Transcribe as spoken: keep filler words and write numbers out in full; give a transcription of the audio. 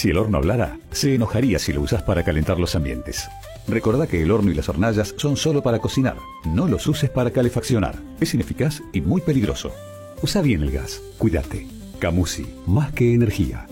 Si el horno hablara, se enojaría si lo usas para calentar los ambientes. Recordá que el horno y las hornallas son solo para cocinar. No los uses para calefaccionar. Es ineficaz y muy peligroso. Usa bien el gas. Cuídate. Camusi, más que energía.